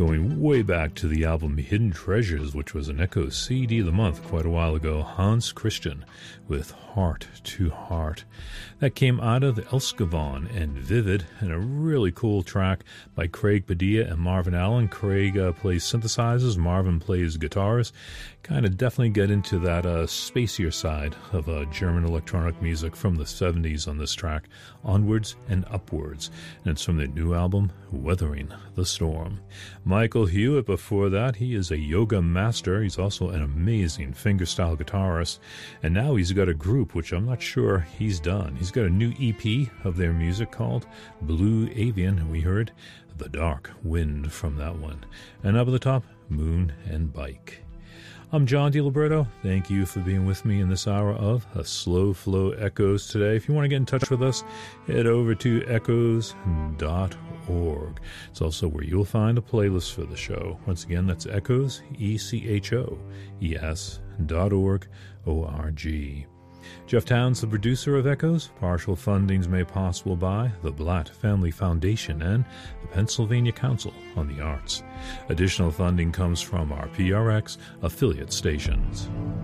Going way back to the album Hidden Treasures, which was an Echoes CD of the month quite a while ago, Hans Christian with Heart to Heart. That came out of Elskavon and Vivid, and a really cool track by Craig Padilla and Marvin Allen. Craig plays synthesizers, Marvin plays guitars. Kind of definitely get into that spacier side of German electronic music from the 70s on this track, Onwards and Upwards. And it's from their new album, Weathering the Storm. Michael Hewitt before that, he is a yoga master. He's also an amazing fingerstyle guitarist. And now he's got a group, which I'm not sure he's done. He's got a new EP of their music called Blue Avian. We heard The Dark Wind from that one. And up at the top, Moon and Bike. I'm John DiLiberto. Thank you for being with me in this hour of A Slow Flow Echoes today. If you want to get in touch with us, head over to echoes.org. It's also where you'll find a playlist for the show. Once again, that's echoes, ECHOES.org, O-R-G. Jeff Towns, the producer of Echoes. Partial funding's made possible by the Blatt Family Foundation and the Pennsylvania Council on the Arts. Additional funding comes from our PRX affiliate stations.